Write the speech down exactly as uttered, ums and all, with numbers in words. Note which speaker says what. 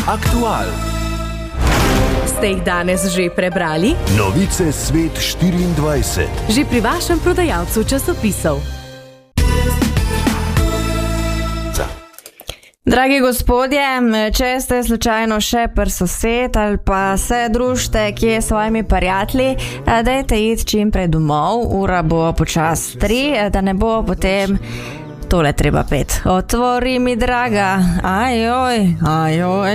Speaker 1: Aktual.
Speaker 2: Ste jih danes že prebrali?
Speaker 1: Novice Svet štiriindvajset.
Speaker 2: Že pri vašem prodajalcu časopisov.
Speaker 3: Dragi gospodje, če ste slučajno še pri sosed ali pa se družite kje s svojimi prijatelji, dajte iti čim prej domov, ura bo počas tri, da ne bo potem tole treba pet. Otvori mi, draga, ajoj, ajoj.